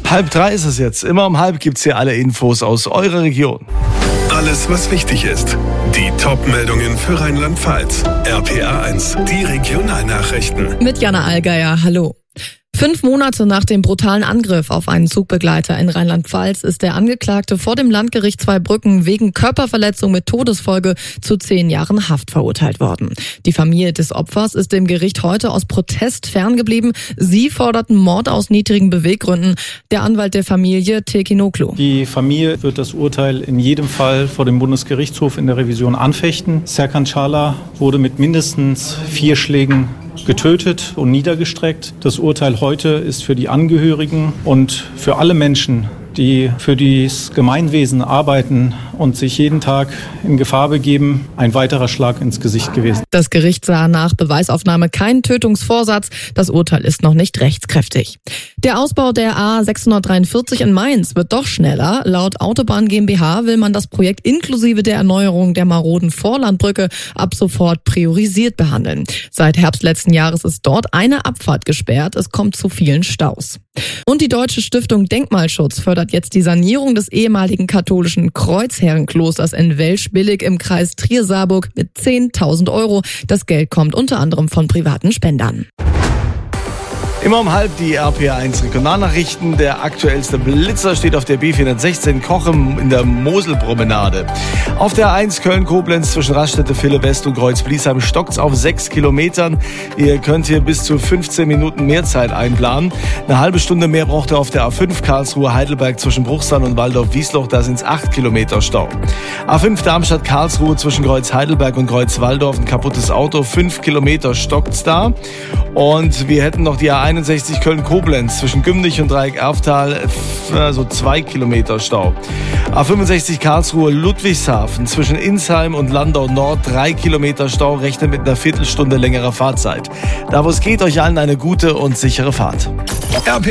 2:30 ist es jetzt. Immer um 2:30 gibt's hier alle Infos aus eurer Region. Alles, was wichtig ist. Die Top-Meldungen für Rheinland-Pfalz. RPA 1, die Regionalnachrichten. Mit Jana Allgeier, hallo. 5 Monate nach dem brutalen Angriff auf einen Zugbegleiter in Rheinland-Pfalz ist der Angeklagte vor dem Landgericht Zweibrücken wegen Körperverletzung mit Todesfolge zu 10 Jahren Haft verurteilt worden. Die Familie des Opfers ist dem Gericht heute aus Protest ferngeblieben. Sie forderten Mord aus niedrigen Beweggründen. Der Anwalt der Familie, Tekinoglu. Die Familie wird das Urteil in jedem Fall vor dem Bundesgerichtshof in der Revision anfechten. Serkan Çağlar wurde mit mindestens 4 Schlägen getötet und niedergestreckt. Das Urteil heute ist für die Angehörigen und für alle Menschen, die für das Gemeinwesen arbeiten und sich jeden Tag in Gefahr begeben, ein weiterer Schlag ins Gesicht gewesen. Das Gericht sah nach Beweisaufnahme keinen Tötungsvorsatz. Das Urteil ist noch nicht rechtskräftig. Der Ausbau der A643 in Mainz wird doch schneller. Laut Autobahn GmbH will man das Projekt inklusive der Erneuerung der maroden Vorlandbrücke ab sofort priorisiert behandeln. Seit Herbst letzten Jahres ist dort eine Abfahrt gesperrt. Es kommt zu vielen Staus. Und die Deutsche Stiftung Denkmalschutz fördert jetzt die Sanierung des ehemaligen katholischen Kreuzherrenklosters in Welschbillig im Kreis Trier-Saarburg mit 10.000 €. Das Geld kommt unter anderem von privaten Spendern. Immer um 2:30 die RPA1 Regionalnachrichten. Der aktuellste Blitzer steht auf der B416 Kochem in der Moselpromenade. Auf der A1 Köln-Koblenz zwischen Raststätte, Ville West und Kreuz-Bliesheim stockt's auf 6 Kilometern. Ihr könnt hier bis zu 15 Minuten mehr Zeit einplanen. Eine halbe Stunde mehr braucht ihr auf der A5 Karlsruhe-Heidelberg zwischen Bruchsal und Waldorf-Wiesloch. Da sind's 8 Kilometer Stau. A5 Darmstadt-Karlsruhe zwischen Kreuz-Heidelberg und Kreuz-Walldorf. Ein kaputtes Auto. 5 Kilometer stockt's da. Und wir hätten noch die A61 Köln-Koblenz zwischen Gümnich und Dreieck-Erftal, so 2 Kilometer Stau. A65 Karlsruhe-Ludwigshafen zwischen Insheim und Landau Nord, 3 Kilometer Stau, rechnet mit einer Viertelstunde längerer Fahrzeit. Da wo es geht, euch allen eine gute und sichere Fahrt.